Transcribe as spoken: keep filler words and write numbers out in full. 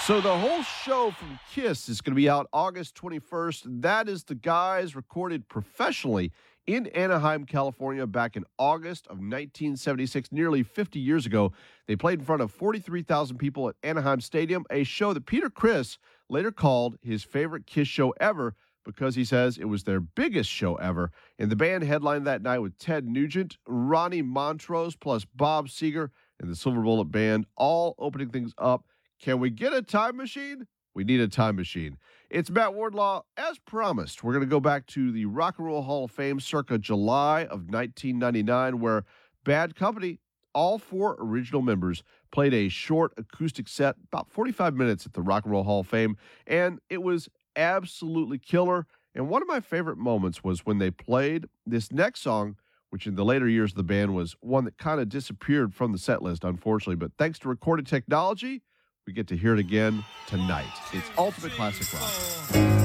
So the whole show from Kiss is going to be out August twenty-first. That is the guys recorded professionally in Anaheim, California back in August of nineteen seventy-six, nearly fifty years ago. They played in front of forty-three thousand people at Anaheim Stadium, a show that Peter Criss later called his favorite Kiss show ever because he says it was their biggest show ever. And the band headlined that night with Ted Nugent, Ronnie Montrose, plus Bob Seger and the Silver Bullet Band, all opening things up. Can we get a time machine? We need a time machine. It's Matt Wardlaw. As promised, we're going to go back to the Rock and Roll Hall of Fame circa July of nineteen ninety-nine, where Bad Company, all four original members, played a short acoustic set, about forty-five minutes at the Rock and Roll Hall of Fame, and it was absolutely killer. And one of my favorite moments was when they played this next song, which in the later years of the band was one that kind of disappeared from the set list, unfortunately. But thanks to recorded technology, we get to hear it again tonight. It's Ultimate Classic Rock.